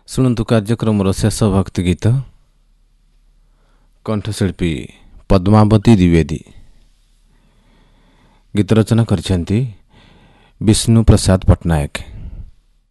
शुणु कार्यक्रम शेष भक्ति गीत कंठशिल्पी पद्मावती द्विवेदी गीत रचना कर विष्णु प्रसाद पट्टनायक।